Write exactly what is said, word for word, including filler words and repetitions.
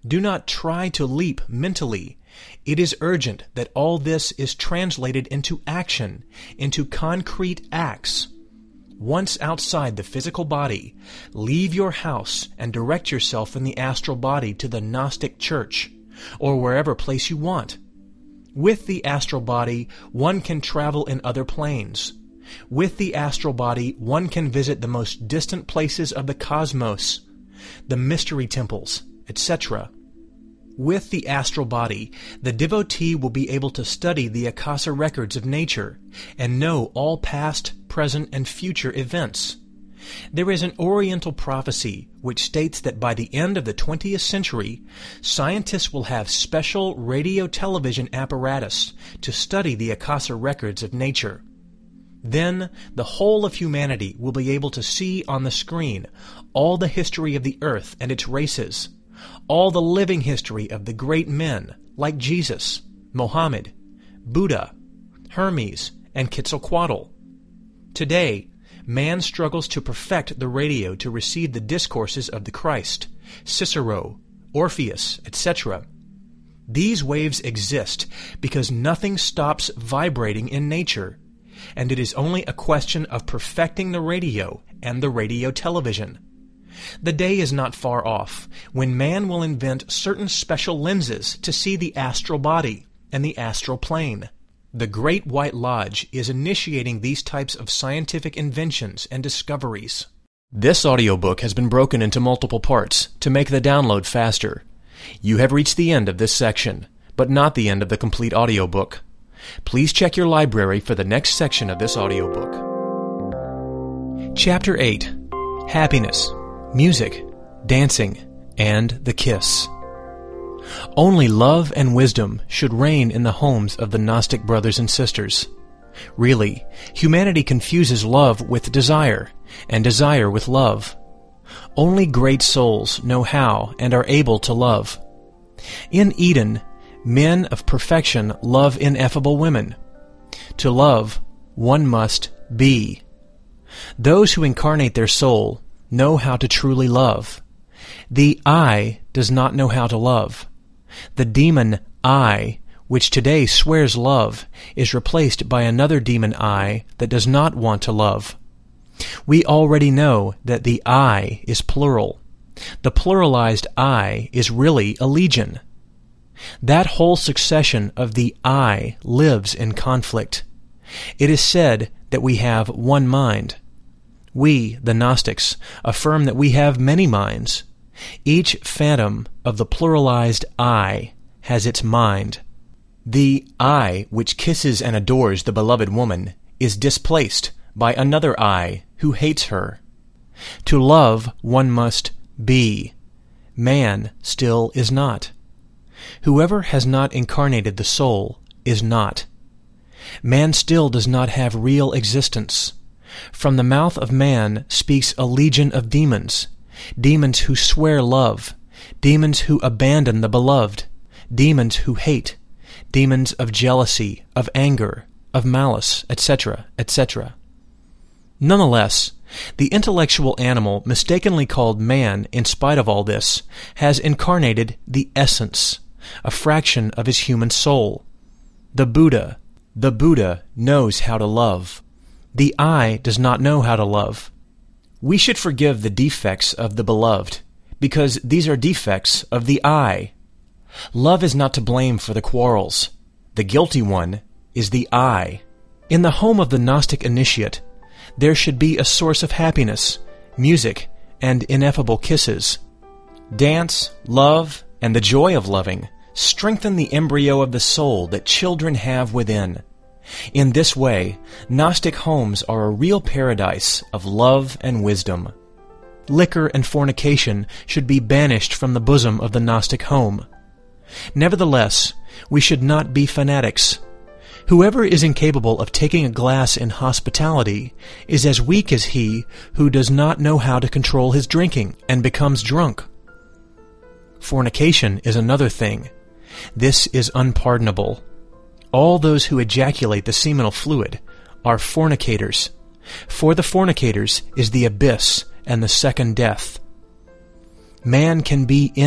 Do not try to leap mentally. It is urgent that all this is translated into action, into concrete acts. Once outside the physical body, leave your house and direct yourself in the astral body to the Gnostic church, or wherever place you want. With the astral body, one can travel in other planes. With the astral body, one can visit the most distant places of the cosmos, the mystery temples, et cetera. With the astral body, the devotee will be able to study the Akasa records of nature and know all past, present, and future events. There is an Oriental prophecy which states that by the end of the twentieth century, scientists will have special radio-television apparatus to study the Akasa records of nature. Then the whole of humanity will be able to see on the screen all the history of the earth and its races, all the living history of the great men like Jesus, Mohammed, Buddha, Hermes, and Quetzalcoatl. Today, man struggles to perfect the radio to receive the discourses of the Christ, Cicero, Orpheus, et cetera. These waves exist because nothing stops vibrating in nature, and it is only a question of perfecting the radio and the radio television. The day is not far off when man will invent certain special lenses to see the astral body and the astral plane. The Great White Lodge is initiating these types of scientific inventions and discoveries. This audiobook has been broken into multiple parts to make the download faster. You have reached the end of this section, but not the end of the complete audiobook. Please check your library for the next section of this audiobook. Chapter eight. Happiness, Music, Dancing, and the Kiss. Only love and wisdom should reign in the homes of the Gnostic brothers and sisters. Really, humanity confuses love with desire, and desire with love. Only great souls know how and are able to love. In Eden, men of perfection love ineffable women. To love, one must be. Those who incarnate their soul know how to truly love. The I does not know how to love. The demon I, which today swears love, is replaced by another demon I that does not want to love. We already know that the I is plural. The pluralized I is really a legion. That whole succession of the I lives in conflict. It is said that we have one mind. We, the Gnostics, affirm that we have many minds. Each phantom of the pluralized I has its mind. The I which kisses and adores the beloved woman is displaced by another I who hates her. To love one must be. Man still is not. Whoever has not incarnated the soul is not. Man still does not have real existence. From the mouth of man speaks a legion of demons, demons who swear love, demons who abandon the beloved, demons who hate, demons of jealousy, of anger, of malice, et cetera, et cetera. Nonetheless, the intellectual animal mistakenly called man, in spite of all this, has incarnated the essence, a fraction of his human soul. The Buddha, the Buddha knows how to love. The I does not know how to love. We should forgive the defects of the beloved, because these are defects of the I. Love is not to blame for the quarrels. The guilty one is the I. In the home of the Gnostic initiate, there should be a source of happiness, music, and ineffable kisses. Dance, love, and the joy of loving strengthen the embryo of the soul that children have within. In this way, Gnostic homes are a real paradise of love and wisdom. Liquor and fornication should be banished from the bosom of the Gnostic home. Nevertheless, we should not be fanatics. Whoever is incapable of taking a glass in hospitality is as weak as he who does not know how to control his drinking and becomes drunk. Fornication is another thing. This is unpardonable. All those who ejaculate the seminal fluid are fornicators. For the fornicators is the abyss and the second death. Man can be in